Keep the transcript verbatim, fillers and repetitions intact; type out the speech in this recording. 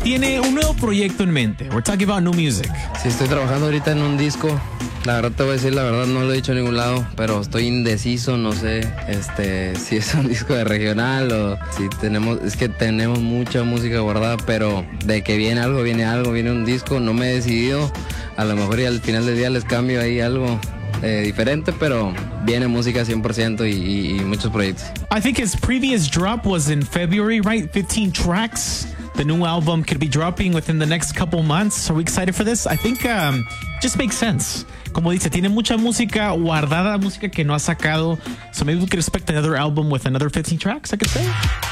tiene un nuevo proyecto en mente. We're talking about new music. Sí, estoy trabajando ahorita en un disco. La verdad te voy a decir, la verdad no lo he dicho en ningún lado, pero estoy indeciso, no sé, este, si es un disco de regional o si tenemos, es que tenemos mucha música guardada, pero de que viene algo, viene algo, viene un disco, no me he decidido. A lo mejor y al final del día les cambio ahí algo eh, diferente, pero viene música cien por ciento y, y, y muchos proyectos. I think his previous drop was in February, right? fifteen tracks. The new album could be dropping within the next couple months. Are we excited for this? I think um, just makes sense. Como dice, tiene mucha música guardada, música que no ha sacado. So maybe we could expect another album with another fifteen tracks, I could say.